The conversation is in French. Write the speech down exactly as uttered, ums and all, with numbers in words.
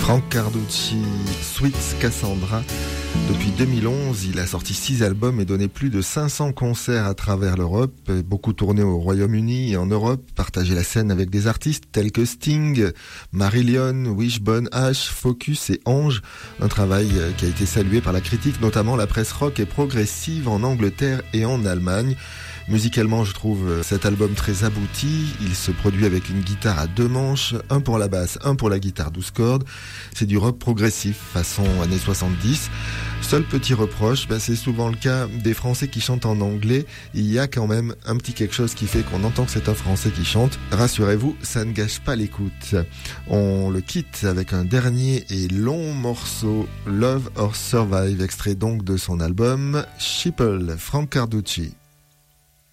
Frank Carducci, Sweet Cassandra. Depuis deux mille onze, il a sorti six albums et donné plus de cinq cents concerts à travers l'Europe, beaucoup tourné au Royaume-Uni et en Europe, partagé la scène avec des artistes tels que Sting, Marillion, Wishbone Ash, Focus et Ange, un travail qui a été salué par la critique, notamment la presse rock et progressive en Angleterre et en Allemagne. Musicalement, je trouve cet album très abouti. Il se produit avec une guitare à deux manches, un pour la basse, un pour la guitare douze cordes. C'est du rock progressif, façon années soixante-dix. Seul petit reproche, ben c'est souvent le cas des Français qui chantent en anglais. Il y a quand même un petit quelque chose qui fait qu'on entend que c'est un Français qui chante. Rassurez-vous, ça ne gâche pas l'écoute. On le quitte avec un dernier et long morceau, Love or Survive, extrait donc de son album Sheeple, Frank Carducci.